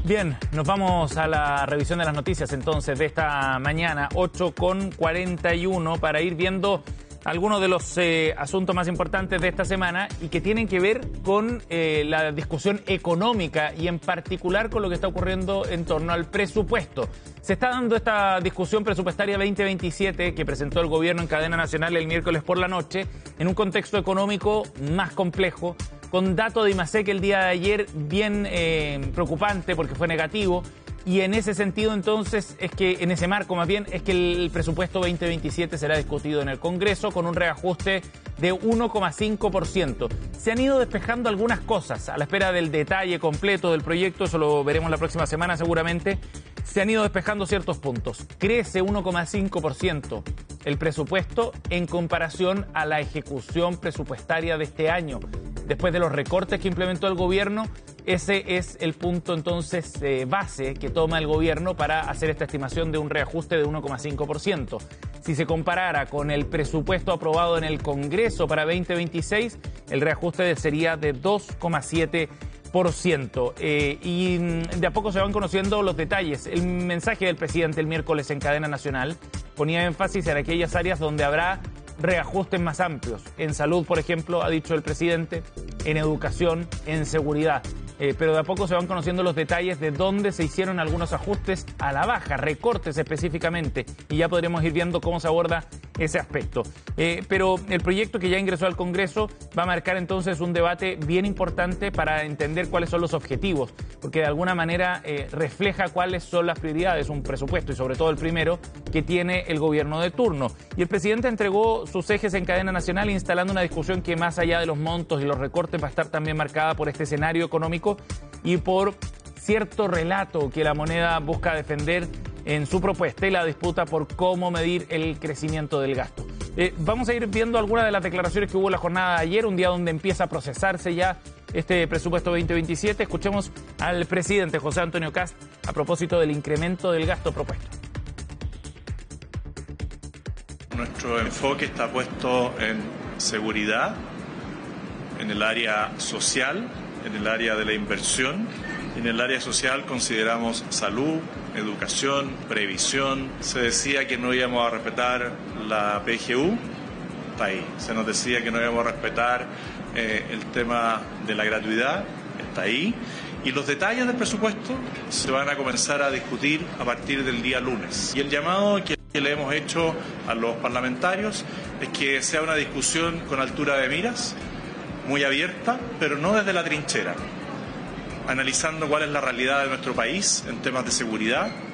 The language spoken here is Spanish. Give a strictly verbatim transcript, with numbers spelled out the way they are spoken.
Bien, nos vamos a la revisión de las noticias entonces de esta mañana, ocho con cuarenta y uno, para ir viendo algunos de los eh, asuntos más importantes de esta semana y que tienen que ver con eh, la discusión económica y en particular con lo que está ocurriendo en torno al presupuesto. Se está dando esta discusión presupuestaria veinte veintisiete que presentó el gobierno en cadena nacional el miércoles por la noche en un contexto económico más complejo, con dato de IMASEC el día de ayer bien eh, preocupante porque fue negativo. Y en ese sentido, entonces, es que, en ese marco más bien, es que el presupuesto veinte veintisiete será discutido en el Congreso con un reajuste de uno coma cinco por ciento. Se han ido despejando algunas cosas a la espera del detalle completo del proyecto, eso lo veremos la próxima semana seguramente. Se han ido despejando ciertos puntos. Crece uno coma cinco por ciento el presupuesto en comparación a la ejecución presupuestaria de este año. Después de los recortes que implementó el gobierno, ese es el punto entonces eh, base que toma el gobierno para hacer esta estimación de un reajuste de uno coma cinco por ciento. Si se comparara con el presupuesto aprobado en el Congreso para veinte veintiséis, el reajuste sería de dos coma siete por ciento. Eh, y de a poco se van conociendo los detalles. El mensaje del presidente el miércoles en cadena nacional ponía énfasis en aquellas áreas donde habrá reajustes más amplios. En salud, por ejemplo, ha dicho el presidente, en educación, en seguridad. Eh, pero de a poco se van conociendo los detalles de dónde se hicieron algunos ajustes a la baja, recortes específicamente, y ya podremos ir viendo cómo se aborda ese aspecto. Eh, pero el proyecto que ya ingresó al Congreso va a marcar entonces un debate bien importante para entender cuáles son los objetivos, porque de alguna manera eh, refleja cuáles son las prioridades, un presupuesto, y sobre todo el primero, que tiene el gobierno de turno. Y el presidente entregó sus ejes en cadena nacional, instalando una discusión que más allá de los montos y los recortes va a estar también marcada por este escenario económico y por cierto relato que la moneda busca defender en su propuesta y la disputa por cómo medir el crecimiento del gasto. Eh, vamos a ir viendo algunas de las declaraciones que hubo la jornada de ayer, un día donde empieza a procesarse ya este presupuesto veinte veintisiete. Escuchemos al presidente José Antonio Kast a propósito del incremento del gasto propuesto. Nuestro enfoque está puesto en seguridad, en el área social, en el área de la inversión. En el área social consideramos salud, educación, previsión. Se decía que no íbamos a respetar la P G U, está ahí. Se nos decía que no íbamos a respetar eh, el tema de la gratuidad, está ahí. Y los detalles del presupuesto se van a comenzar a discutir a partir del día lunes. Y el llamado que que le hemos hecho a los parlamentarios es que sea una discusión con altura de miras, muy abierta, pero no desde la trinchera, analizando cuál es la realidad de nuestro país en temas de seguridad,